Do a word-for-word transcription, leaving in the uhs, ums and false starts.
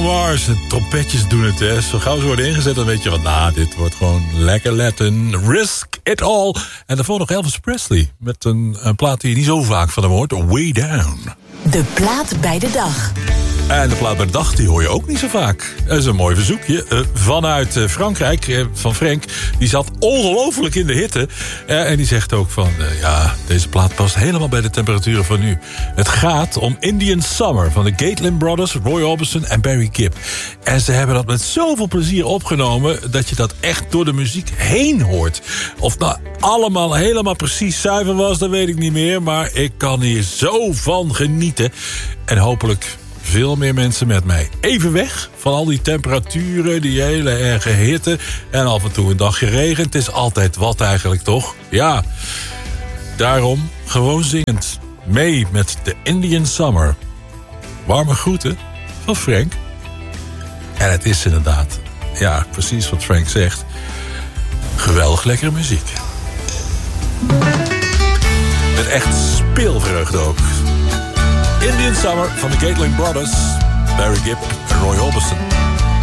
Mars. En trompetjes doen het, hè. Zo gauw ze worden ingezet, dan weet je wat. Nou, dit wordt gewoon lekker Latin. Risk it all. En daarvoor nog Elvis Presley. Met een, een plaat die je niet zo vaak van hem hoort. Way Down. De plaat bij de dag. En de plaat bij de dag, die hoor je ook niet zo vaak. Dat is een mooi verzoekje. Uh, vanuit uh, Frankrijk, uh, van Frank. Die zat ongelooflijk in de hitte. Uh, en die zegt ook van... Uh, ja, deze plaat past helemaal bij de temperaturen van nu. Het gaat om Indian Summer van de Gatlin Brothers, Roy Orbison en Barry Gibb. En ze hebben dat met zoveel plezier opgenomen... dat je dat echt door de muziek heen hoort. Of nou allemaal helemaal precies zuiver was, dat weet ik niet meer. Maar ik kan hier zo van genieten. En hopelijk... veel meer mensen met mij. Even weg van al die temperaturen, die hele erge hitte... en af en toe een dagje regen. Het is altijd wat eigenlijk, toch? Ja, daarom gewoon zingend. Mee met de Indian Summer. Warme groeten van Frank. En het is inderdaad, ja, precies wat Frank zegt... geweldig lekkere muziek. Met echt speelvreugde ook. Indian Summer van de Gatlin Brothers, Barry Gibb en Roy Orbison.